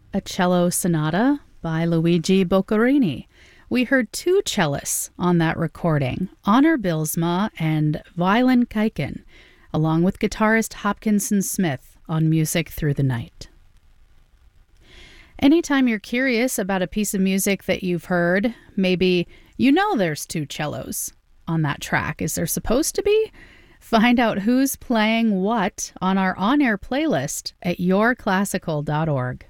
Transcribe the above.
a cello sonata by Luigi Boccherini. We heard two cellists on that recording, Honor Bylsma and Violin Kaiken, along with guitarist Hopkinson Smith on Music Through the Night. Anytime you're curious about a piece of music that you've heard, maybe you know there's two cellos on that track. Is there supposed to be? Find out who's playing what on our on-air playlist at yourclassical.org.